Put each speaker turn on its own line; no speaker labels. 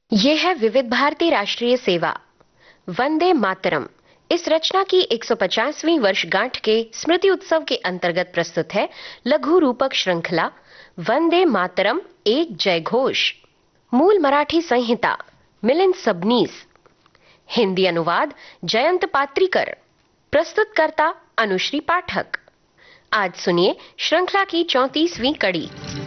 ये है विविध भारती राष्ट्रीय सेवा वंदे मातरम। इस रचना की 150वीं वर्षगांठ के स्मृति उत्सव के अंतर्गत प्रस्तुत है लघु रूपक श्रृंखला वंदे मातरम एक जय घोष। मूल मराठी संहिता मिलिंद सबनीस, हिंदी अनुवाद जयंत पात्रीकर, प्रस्तुतकर्ता अनुश्री पाठक। आज सुनिए श्रृंखला की 34वीं कड़ी।